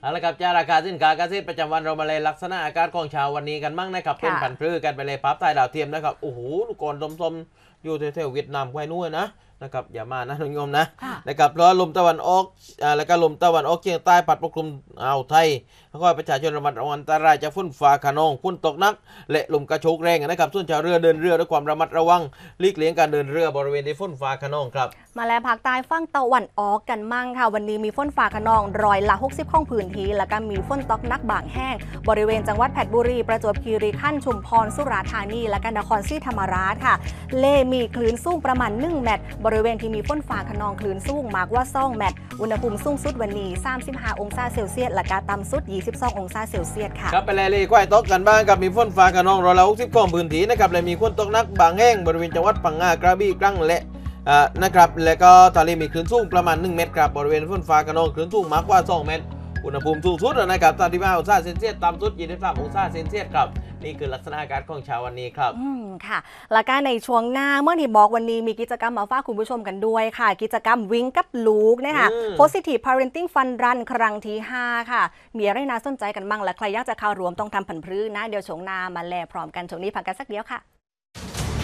เอาละครับจ้าราคาสินค้าเกษตรประจำวันเรามาเลยลักษณะอากาศของเช้าวันนี้กันมั่งนะครับเป็นผันพืชกันไปเลยพับไทยดาวเทียมนะครับโอ้โหลูกกรสมๆอยู่แถวๆเวียดนามไว้นู่นนะครับอย่ามานะทุกโยมนะครับเพราะลมตะวันออกแล้วก็ลมตะวันออกเฉียงใต้พัดปกคลุมอ่าวไทยแล้วก็ประชาชนระมัดระวังอันตรายจากฝนฟ้าคะนองฝนตกหนักและลมกระโชกแรงนะครับส่วนชาวเรือเดินเรือด้วยความระมัดระวังหลีกเลี่ยงการเดินเรือบริเวณที่ฝนฟ้าคะนองครับมาแล้วภาคใต้ฝั่งตะวันออกกันมั่งค่ะวันนี้มีฝนฟ้าคะนอง60%ของพื้นที่แล้วก็มีฝนตกหนักบางแห้งบริเวณจังหวัดเพชรบุรีประจวบคีรีขันธ์ชุมพรสุราษฎร์ธานีและก็นครศรีธรรมราชค่ะมีคลื่นสูงประมาณ1 เมตรบริเวณที่มีฝนฟ้าคะนองคลื่นสูงมากกว่า2 เมตรอุณหภูมิสูงสุดวันนี้35 องศาเซลเซียสและก็ต่ำสุด22 องศาเซลเซียสค่ะครับไปเลยควายตกกันบ้างกับมีฝนฟ้าคะนอง60%ของพื้นที่นะครับและมีฝนตกหนักบางแห้งบริเวณจังหวัดพังงากระบี่ตรังและนะครับแล้วก็ทะเลมีคลื่นสูงประมาณ1 เมตรครับบริเวณฝนฟ้าคะนองคลื่นสูงมากกว่า2 เมตรอุณหภูมิสูงสุดนะครับ35 องศาเซลเซียสต่ำสุด23 องศาเซลเซียสครับนี่คือลักษณะอากาศของเช้าวันนี้ครับค่ะแล้วก็ในช่วงหน้าเมื่อที่บอกวันนี้มีกิจกรรมมาฝากคุณผู้ชมกันด้วยค่ะกิจกรรมวิ่งกับลูกนะคะ Positive Parenting Fun Run ครั้งที่5ค่ะมีอะไรน่าสนใจกันบ้างและใครอยากจะเข้าร่วมต้องทำผันพรื้นะเดี๋ยวช่วงหน้ามาแลพร้อมกันช่วงนี้พักกันสักเดียวค่ะ